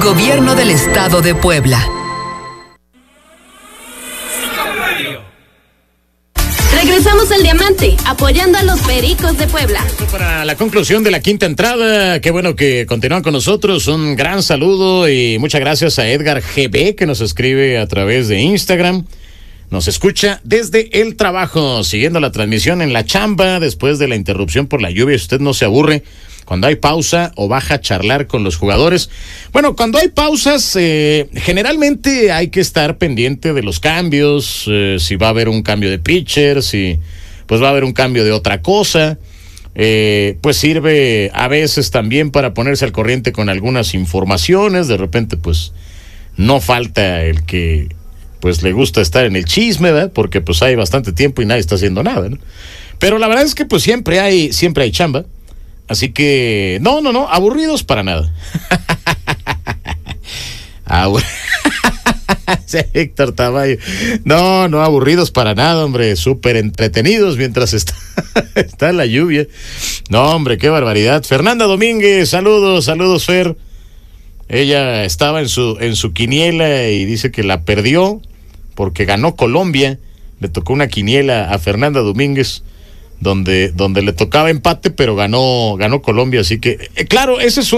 Gobierno del Estado de Puebla. Regresamos al Diamante, apoyando a los Pericos de Puebla. Para la conclusión de la quinta entrada, qué bueno que continúan con nosotros. Un gran saludo y muchas gracias a Edgar GB, que nos escribe a través de Instagram. Nos escucha desde el trabajo, siguiendo la transmisión en la chamba después de la interrupción por la lluvia. Si usted no se aburre cuando hay pausa o baja a charlar con los jugadores. Bueno, cuando hay pausas, generalmente hay que estar pendiente de los cambios, si va a haber un cambio de pitcher, si pues va a haber un cambio de otra cosa. Pues sirve a veces también para ponerse al corriente con algunas informaciones. De repente, pues, no falta el que pues le gusta estar en el chisme, ¿verdad? Porque pues hay bastante tiempo y nadie está haciendo nada, ¿no? Pero la verdad es que pues siempre hay chamba. Así que, no, aburridos para nada. Héctor Tamayo. No, aburridos para nada, hombre. Súper entretenidos mientras está la lluvia. No, hombre, qué barbaridad. Fernanda Domínguez, saludos, Fer. Ella estaba en su quiniela y dice que la perdió porque ganó Colombia. Le tocó una quiniela a Fernanda Domínguez donde le tocaba empate, pero ganó Colombia. Así que, claro, ese es